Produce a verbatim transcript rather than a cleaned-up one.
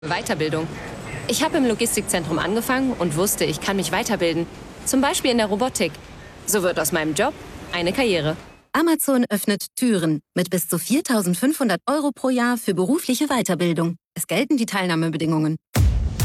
Weiterbildung. Ich habe im Logistikzentrum angefangen und wusste, ich kann mich weiterbilden. Zum Beispiel in der Robotik. So wird aus meinem Job eine Karriere. Amazon öffnet Türen mit bis zu viertausendfünfhundert Euro pro Jahr für berufliche Weiterbildung. Es gelten die Teilnahmebedingungen.